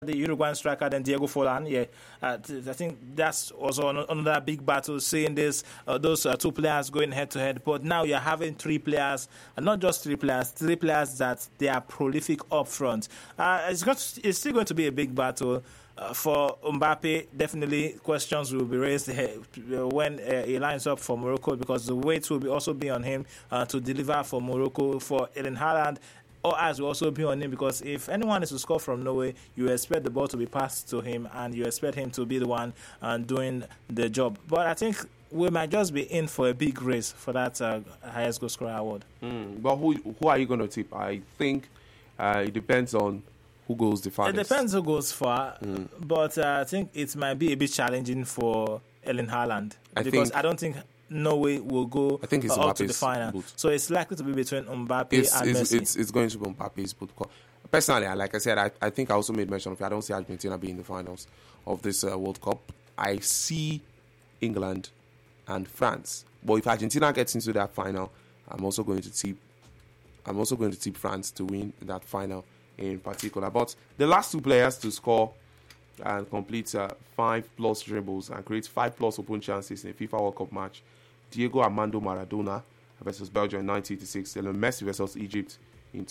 the Uruguayan striker, then Diego Forlan. Yeah, I think that's also another big battle, seeing those two players going head to head. But now you're having three players, and not just three players that they are prolific up front. It's still going to be a big battle. For Mbappe, definitely questions will be raised when he lines up for Morocco, because the weight will also be on him to deliver for Morocco. For Erling Haaland, all eyes will also be on him, because if anyone is to score from Norway, you expect the ball to be passed to him and you expect him to be the one doing the job. But I think we might just be in for a big race for that highest goal scorer award. But who are you going to tip? I think it depends on who goes the farthest. It depends who goes far, but I think it might be a bit challenging for Erling Haaland, because I don't think Norway will go up to the final. Boot. So it's likely to be between Mbappe and Messi. It's going to be Mbappe's boot. Personally, like I said, I think I also made mention of it. I don't see Argentina being in the finals of this World Cup. I see England and France. But if Argentina gets into that final, I'm also going to tip France to win that final in particular. But the last two players to score and complete 5+ dribbles and create 5+ open chances in a FIFA World Cup match: Diego Armando Maradona versus Belgium in 1986, and Messi versus Egypt in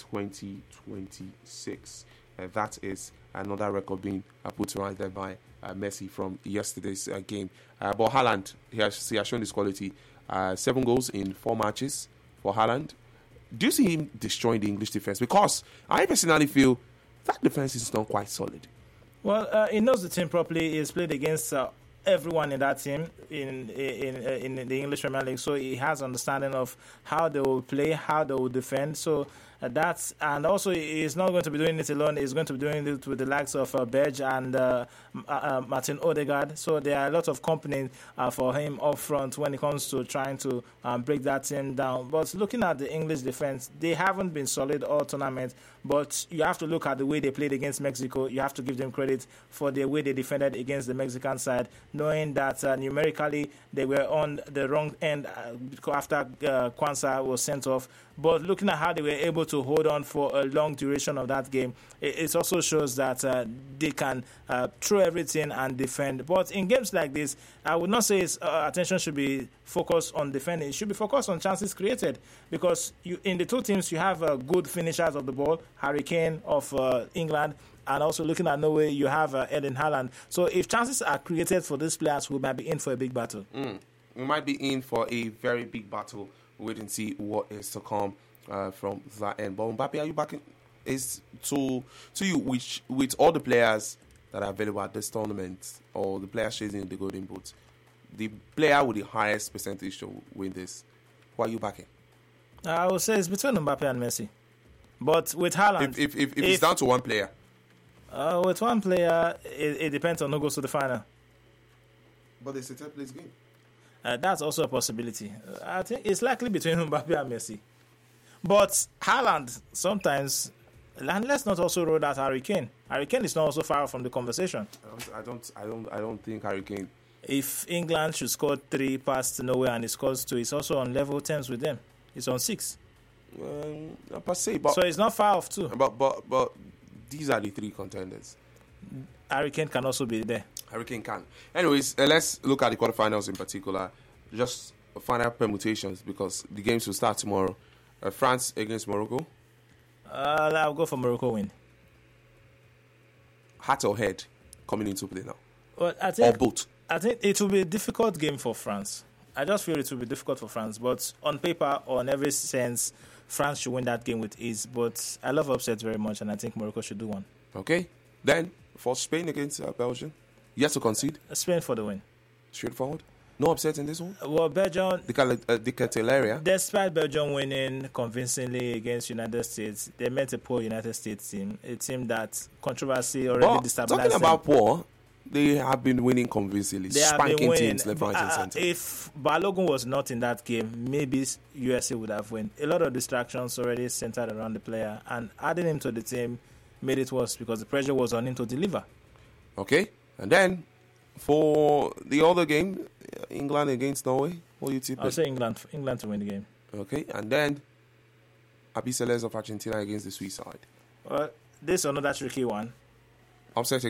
2026. That is another record being put right there by Messi from yesterday's game. But Haaland, he has shown his quality. 7 goals in 4 matches for Haaland. Do you see him destroying the English defense? Because I personally feel that defense is not quite solid. Well, he knows the team properly. He's played against everyone in that team in the English Premier League, so he has understanding of how they will play, how they will defend. So and also he's not going to be doing it alone. He's going to be doing it with the likes of Berge and Martin Odegaard. So there are a lot of company for him up front when it comes to trying to break that team down. But looking at the English defense, they haven't been solid all tournament. But you have to look at the way they played against Mexico. You have to give them credit for the way they defended against the Mexican side, knowing that numerically they were on the wrong end after Kwanzaa was sent off. But looking at how they were able to hold on for a long duration of that game, it also shows that they can throw everything and defend. But in games like this, I would not say his attention should be focused on defending. It should be focused on chances created, because in the two teams you have good finishers of the ball, Harry Kane of England, and also looking at Norway, you have Erling Haaland. So if chances are created for these players, we might be in for a big battle. We might be in for a very big battle. Wait and see what is to come from that end. But Mbappe, are you back? Is to you, which with all the players that are available at this tournament, or the players chasing the golden boot, the player with the highest percentage to win this, who are you backing? I would say it's between Mbappe and Messi. But with Haaland, if it's down to one player, with one player, it depends on who goes to the final. But it's a third place game. That's also a possibility. I think it's likely between Mbappe and Messi. But Haaland, sometimes, and let's not also rule out Harry Kane. Harry Kane is not also far from the conversation. I don't think Harry Kane. If England should score 3 past Norway and he scores 2, it's also on level terms with them. It's on 6. Per se, but so it's not far off too. But these are the 3 contenders. Harry Kane can also be there. Harry Kane can. Anyways, let's look at the quarterfinals in particular. Just final permutations, because the games will start tomorrow. France against Morocco. I'll go for Morocco win. Heart or head coming into play now? Well, I think, or both? I think it will be a difficult game for France. I just feel it will be difficult for France. But on paper, or in every sense, France should win that game with ease. But I love upsets very much, and I think Morocco should do one. Okay. Then, for Spain against Belgium, yes to concede? Spain for the win. Straightforward? No upset in this one? Well, Belgium... The Catalaria? Despite Belgium winning convincingly against United States, they met a poor United States team. A team that controversy already destabilized talking about poor, they have been winning convincingly. They spanking teams left, right, and center. If Balogun was not in that game, maybe USA would have won. A lot of distractions already centered around the player, and adding him to the team made it worse because the pressure was on him to deliver. Okay, and then for the other game, England against Norway, what do you tip? I'll say England to win the game. Okay, and then Abiseles of Argentina against the Swiss side. Well, this is another tricky one. upset